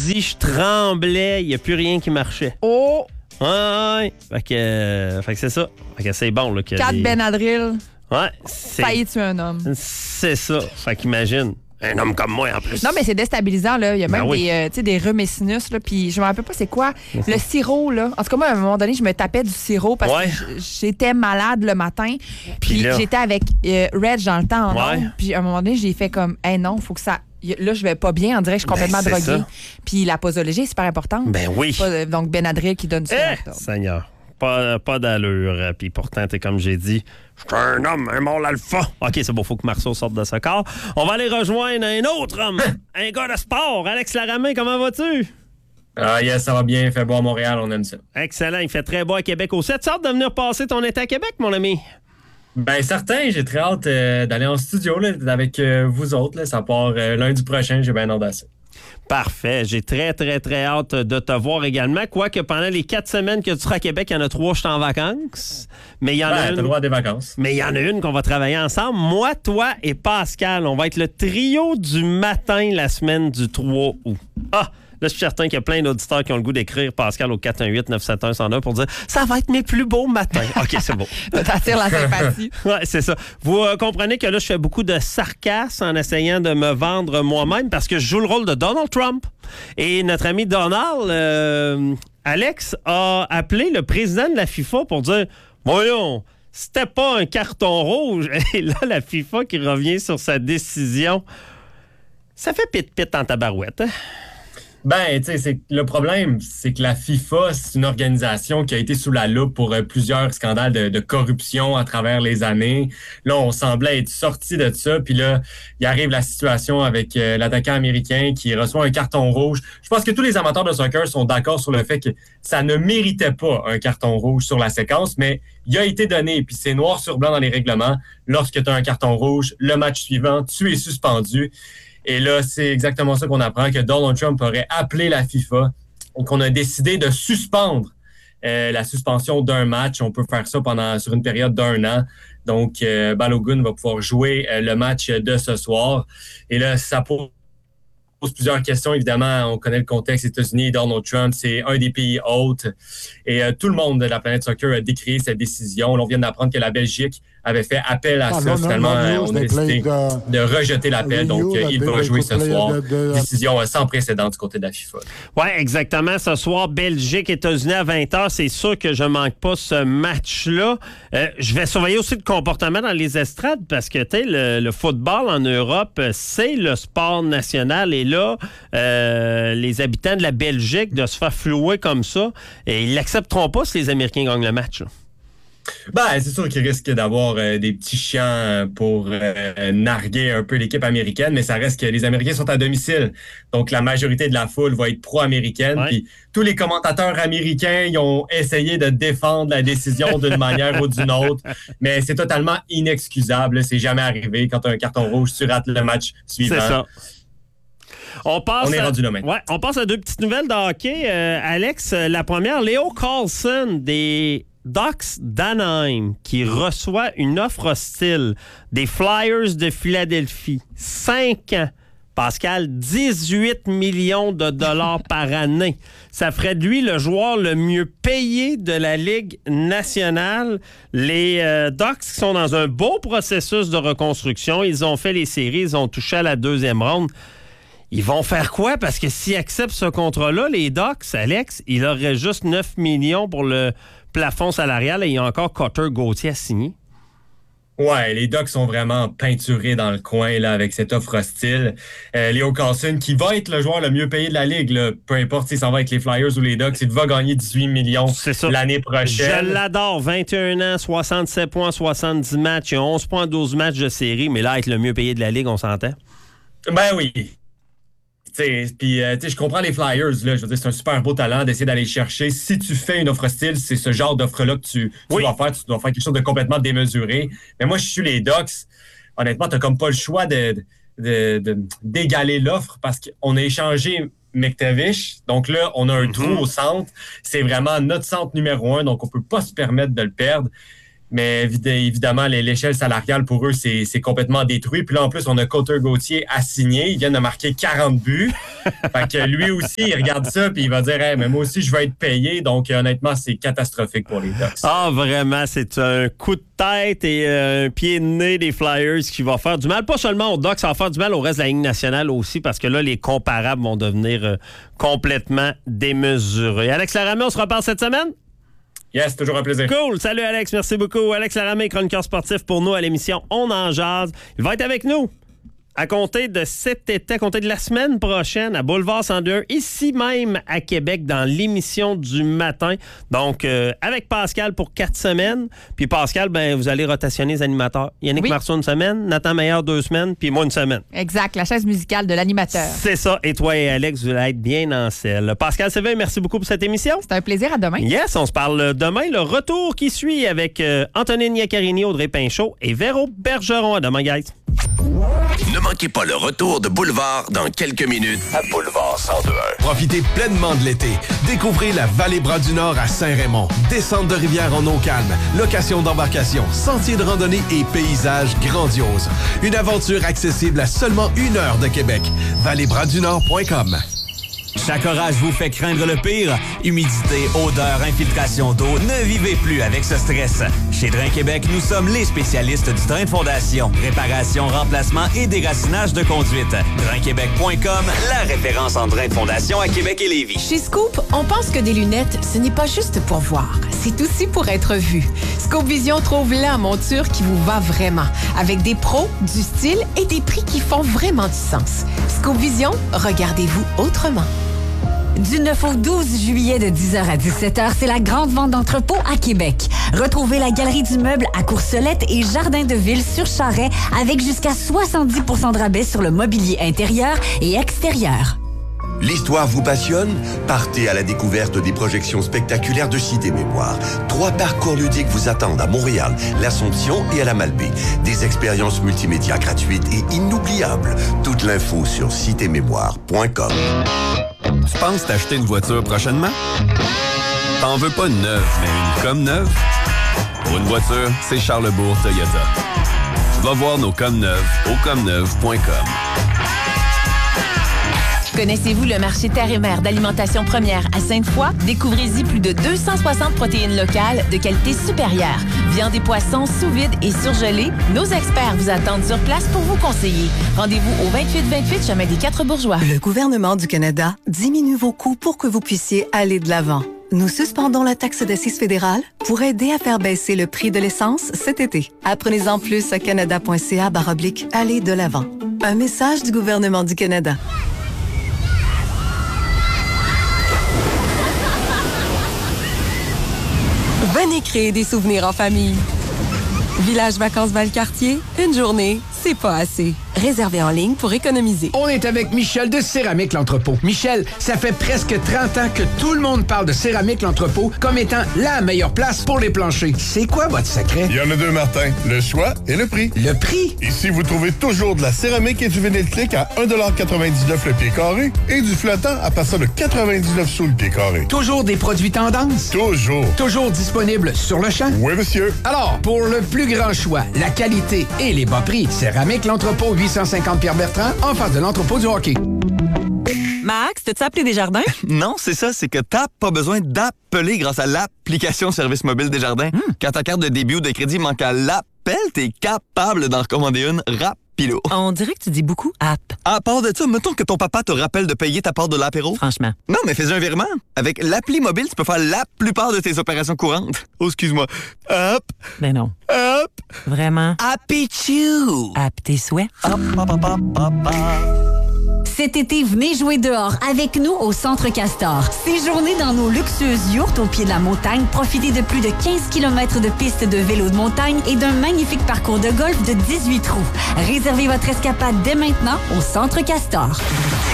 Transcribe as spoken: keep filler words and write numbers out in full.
je tremblais, il n'y a plus rien qui marchait. Oh! Ouais, ouais. Fait que, euh, fait que c'est ça. Fait que c'est bon. Là, que quatre les... Benadryl. Ouais. C'est... Failli tuer un homme. C'est ça. Fait qu'imagine. Un homme comme moi, en plus. Non, mais c'est déstabilisant, là. Il y a même ben oui. des, euh, tu sais, des rhumes et sinus, là. Puis je me rappelle pas c'est quoi. Le sirop, là. En tout cas, moi, à un moment donné, je me tapais du sirop parce ouais. que j'étais malade le matin. Puis là... j'étais avec euh, Reg dans le temps. En ouais. ondes, puis à un moment donné, j'ai fait comme, hey, non, faut que ça. Là, je vais pas bien. On dirait que je suis complètement ben, droguée. Ça. Puis la posologie est super importante. Ben oui. Pas, donc, Benadryl qui donne ça. Eh, Seigneur. Pas, pas d'allure. Puis pourtant, t'es comme j'ai dit, je suis un homme, un mâle alpha. OK, c'est bon, faut que Marceau sorte de ce corps. On va aller rejoindre un autre homme, un gars de sport. Alex Laramé, comment vas-tu? Ah yes, ça va bien. Il fait beau à Montréal, on aime ça. Excellent, il fait très beau à Québec aussi. As-tu hâte de venir passer ton été à Québec, mon ami? Ben certain, j'ai très hâte euh, d'aller en studio là, avec euh, vous autres. Là. Ça part euh, lundi prochain, j'ai bien hâte à ça. Parfait. J'ai très, très, très hâte de te voir également. Quoique pendant les quatre semaines que tu seras à Québec, il y en a trois, je suis en vacances. Mais il y en ben, a une. une. T'as le droit à des vacances. Mais il y en a une qu'on va travailler ensemble. Moi, toi et Pascal, on va être le trio du matin la semaine du trois août. Ah! Là, je suis certain qu'il y a plein d'auditeurs qui ont le goût d'écrire Pascal au quatre un huit neuf sept un un zéro un pour dire « Ça va être mes plus beaux matins. » OK, c'est beau. T'attires la sympathie. Oui, c'est ça. Vous euh, comprenez que là, je fais beaucoup de sarcasme en essayant de me vendre moi-même parce que je joue le rôle de Donald Trump. Et notre ami Donald, euh, Alex, a appelé le président de la FIFA pour dire « Voyons, c'était pas un carton rouge. » Et là, la FIFA qui revient sur sa décision. Ça fait pit-pit en tabarouette, hein? Ben, tu sais, c'est le problème, c'est que la FIFA, c'est une organisation qui a été sous la loupe pour euh, plusieurs scandales de, de corruption à travers les années. Là, on semblait être sorti de ça, puis là, il arrive la situation avec euh, l'attaquant américain qui reçoit un carton rouge. Je pense que tous les amateurs de soccer sont d'accord sur le fait que ça ne méritait pas un carton rouge sur la séquence, mais il a été donné, puis c'est noir sur blanc dans les règlements. Lorsque tu as un carton rouge, le match suivant, tu es suspendu. Et là, c'est exactement ça qu'on apprend, que Donald Trump aurait appelé la FIFA et qu'on a décidé de suspendre euh, la suspension d'un match. On peut faire ça pendant sur une période d'un an. Donc, euh, Balogun va pouvoir jouer euh, le match de ce soir. Et là, ça pose plusieurs questions. Évidemment, on connaît le contexte États-Unis. Donald Trump, c'est un des pays hôtes. Et euh, tout le monde de la planète soccer a décrié cette décision. Là, on vient d'apprendre que la Belgique avait fait appel à ah, ça. Non, Finalement, non, non, on a décidé de, de rejeter l'appel. Donc, euh, il va jouer ce soir. De, de... Décision euh, sans précédent du côté de la FIFA. Oui, exactement. Ce soir, Belgique, États-Unis à vingt heures. C'est sûr que je ne manque pas ce match-là. Euh, je vais surveiller aussi le comportement dans les estrades parce que, tu sais, le, le football en Europe, c'est le sport national. Et là, euh, les habitants de la Belgique, de se faire flouer comme ça, et ils l'accepteront pas si les Américains gagnent le match, là. Ben, c'est sûr qu'il risque d'avoir euh, des petits chiens pour euh, narguer un peu l'équipe américaine, mais ça reste que les Américains sont à domicile. Donc, la majorité de la foule va être pro-américaine. Ouais. Puis, tous les commentateurs américains ils ont essayé de défendre la décision d'une manière ou d'une autre, mais c'est totalement inexcusable. C'est jamais arrivé. Quand tu as un carton rouge, tu rates le match suivant. C'est ça. On, passe on est à, rendu là maintenant. Ouais, on passe à deux petites nouvelles de hockey. Euh, Alex, la première, Léo Carlson des Ducks d'Anaheim qui reçoit une offre hostile des Flyers de Philadelphie. Cinq ans. Pascal, dix-huit millions de dollars par année. Ça ferait de lui le joueur le mieux payé de la Ligue nationale. Les euh, Ducks sont dans un beau processus de reconstruction. Ils ont fait les séries, ils ont touché à la deuxième ronde. Ils vont faire quoi? Parce que s'ils acceptent ce contrat-là, les Ducks, Alex, il aurait juste neuf millions pour le plafond salarial et il y a encore Cutter Gauthier à signer. Ouais, les Ducks sont vraiment peinturés dans le coin là, avec cette offre hostile. Euh, Léo Carlson, qui va être le joueur le mieux payé de la Ligue, là, peu importe s'il s'en va avec les Flyers ou les Ducks, il va gagner dix-huit millions l'année prochaine. Je l'adore. vingt et un ans, soixante-sept points, soixante-dix matchs, il y a onze points, douze matchs de série, mais là, être le mieux payé de la Ligue, on s'entend? Ben oui. Puis, euh, je comprends les Flyers, là, je veux dire, c'est un super beau talent d'essayer d'aller chercher. Si tu fais une offre hostile, c'est ce genre d'offre-là que tu, tu oui. dois faire. Tu dois faire quelque chose de complètement démesuré. Mais moi, je suis les Ducks. Honnêtement, tu n'as comme pas le choix de, de, de, d'égaler l'offre parce qu'on a échangé McTavish. Donc là, on a un mm-hmm. trou au centre. C'est vraiment notre centre numéro un, donc on ne peut pas se permettre de le perdre. Mais évidemment, l'échelle salariale, pour eux, c'est, c'est complètement détruit. Puis là, en plus, on a Cotter Gauthier assigné. Il vient de marquer quarante buts. Fait que lui aussi, il regarde ça puis il va dire hey, « mais moi aussi, je vais être payé. » Donc, honnêtement, c'est catastrophique pour les Ducks. Ah, vraiment, c'est un coup de tête et euh, un pied de nez des Flyers qui va faire du mal. Pas seulement aux Ducks, ça va faire du mal au reste de la Ligue nationale aussi parce que là, les comparables vont devenir euh, complètement démesurés. Alex Laramé, on se reparle cette semaine? Yes, toujours un plaisir. Cool. Salut Alex, merci beaucoup. Alex Laramé, chroniqueur sportif pour nous à l'émission On en jase. Il va être avec nous à compter de cet été, à compter de la semaine prochaine à Boulevard cent deux, ici même à Québec, dans l'émission du matin. Donc, euh, avec Pascal pour quatre semaines. Puis Pascal, ben vous allez rotationner les animateurs. Yannick oui. Marceau une semaine, Nathan Meilleur deux semaines, puis moi une semaine. Exact, la chaise musicale de l'animateur. C'est ça. Et toi et Alex, vous allez être bien en selle. Pascal Sévin, merci beaucoup pour cette émission. C'est un plaisir. À demain. Yes, on se parle demain. Le retour qui suit avec euh, Antonine Iaccarini, Audrey Pinchot et Véro Bergeron. À demain, guys. Ne manquez pas le retour de Boulevard dans quelques minutes à Boulevard cent deux un. Profitez pleinement de l'été. Découvrez la vallée Bras-du-Nord à Saint-Raymond. Descente de rivière en eau calme, location d'embarcation, sentiers de randonnée et paysages grandioses. Une aventure accessible à seulement une heure de Québec. vallée bras du nord point com. Chaque orage vous fait craindre le pire? Humidité, odeur, infiltration d'eau, ne vivez plus avec ce stress. Chez Drain Québec, nous sommes les spécialistes du drain de fondation, réparation, remplacement et déracinage de conduite. drain québec point com, la référence en drain de fondation à Québec et Lévis. Chez Scoop, on pense que des lunettes, ce n'est pas juste pour voir, c'est aussi pour être vu. Scoop Vision trouve la monture qui vous va vraiment, avec des pros, du style et des prix qui font vraiment du sens. Scoop Vision, regardez-vous autrement. Du neuf au douze juillet de dix heures à dix-sept heures, c'est la grande vente d'entrepôt à Québec. Retrouvez la Galerie du Meuble à Courcelette et Jardin de Ville sur Charret avec jusqu'à soixante-dix pour cent de rabais sur le mobilier intérieur et extérieur. L'histoire vous passionne? Partez à la découverte des projections spectaculaires de Cité Mémoire. Trois parcours ludiques vous attendent à Montréal, l'Assomption et à la Malbaie. Des expériences multimédia gratuites et inoubliables. Toute l'info sur cité mémoire point com. Tu penses t'acheter une voiture prochainement? T'en veux pas une neuve, mais une comme neuve? Pour une voiture, c'est Charlebourg Toyota. Va voir nos comme neuves au comme neuve point com. Connaissez-vous le marché Terre et Mer d'alimentation première à Sainte-Foy? Découvrez-y plus de deux cent soixante protéines locales de qualité supérieure. Viande et poissons sous vide et surgelés, nos experts vous attendent sur place pour vous conseiller. Rendez-vous au vingt-huit vingt-huit chemin des Quatre Bourgeois. Le gouvernement du Canada diminue vos coûts pour que vous puissiez aller de l'avant. Nous suspendons la taxe d'assises fédérale pour aider à faire baisser le prix de l'essence cet été. Apprenez-en plus à canada.ca barre oblique aller de l'avant. Un message du gouvernement du Canada. Venez créer des souvenirs en famille. Village Vacances Valcartier, une journée, c'est pas assez. Réservez en ligne pour économiser. On est avec Michel de Céramique L'Entrepôt. Michel, ça fait presque trente ans que tout le monde parle de Céramique L'Entrepôt comme étant la meilleure place pour les planchers. C'est quoi votre secret? Il y en a deux, Martin. Le choix et le prix. Le prix? Ici, vous trouvez toujours de la céramique et du vinyle clic à un dollar quatre-vingt-dix-neuf le pied carré et du flottant à partir de quatre-vingt-dix-neuf sous le pied carré. Toujours des produits tendance? Toujours. Toujours disponibles sur le champ? Oui, monsieur. Alors, pour le plus grand choix, la qualité et les bas prix, Céramique L'Entrepôt, huit cent cinquante Pierre-Bertrand, en face de l'entrepôt du hockey. Max, t'as-tu appelé Desjardins? Non, c'est ça, c'est que t'as pas besoin d'appeler grâce à l'application Service mobile Desjardins. Mm. Quand ta carte de débit ou de crédit manque à l'appel, t'es capable d'en recommander une rapilo. On dirait que tu dis beaucoup app. À part de ça, mettons que ton papa te rappelle de payer ta part de l'apéro. Franchement. Non, mais fais un virement. Avec l'appli mobile, tu peux faire la plupart de tes opérations courantes. Oh, excuse-moi. Hop. Ben non. Hop. Vraiment. Happy-choo. App tes souhaits. Hop, hop, hop, hop, hop, hop. Cet été, venez jouer dehors avec nous au Centre Castor. Séjournez dans nos luxueuses yourtes au pied de la montagne, profitez de plus de quinze kilomètres de pistes de vélo de montagne et d'un magnifique parcours de golf de dix-huit trous. Réservez votre escapade dès maintenant au Centre Castor.